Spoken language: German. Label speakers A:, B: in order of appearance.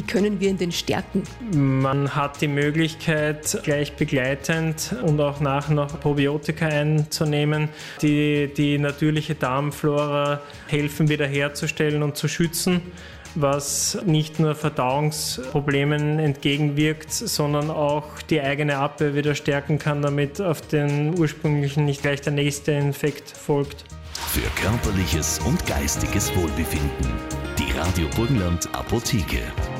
A: können wir ihn denn stärken?
B: Man hat die Möglichkeit, gleich begleitend und auch nachher noch Probiotika einzunehmen, die die natürliche Darmflora helfen wiederherzustellen und zu schützen, was nicht nur Verdauungsproblemen entgegenwirkt, sondern auch die eigene Abwehr wieder stärken kann, damit auf den ursprünglichen nicht gleich der nächste Infekt folgt.
C: Für körperliches und geistiges Wohlbefinden. Die Radio Burgenland Apotheke.